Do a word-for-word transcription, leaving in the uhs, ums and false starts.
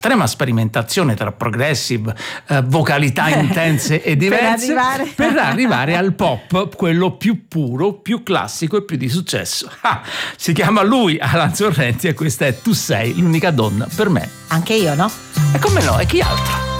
estrema sperimentazione tra progressive, eh, vocalità intense e diverse, per arrivare... per arrivare al pop, quello più puro, più classico e più di successo. Ah, si chiama lui Alan Sorrenti e questa è Tu sei l'unica donna per me. Anche io, no? E come no, e chi altro?